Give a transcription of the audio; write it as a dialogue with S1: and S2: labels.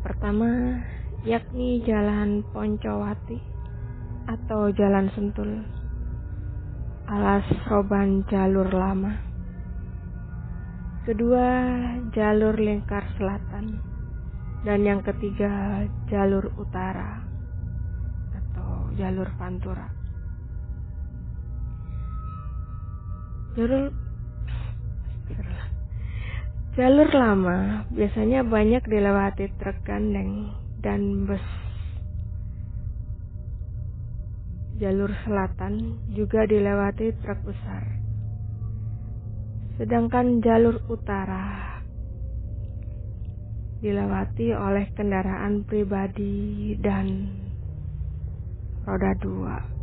S1: pertama yakni Jalan Poncowati atau Jalan Sentul alias Roban Jalur Lama. Kedua, Jalur Lingkar Selatan. Dan yang ketiga, Jalur Utara atau Jalur Pantura. Jalur lama biasanya banyak dilewati truk gandeng dan bus. Jalur selatan juga dilewati truk besar. Sedangkan jalur utara dilewati oleh kendaraan pribadi dan roda 2.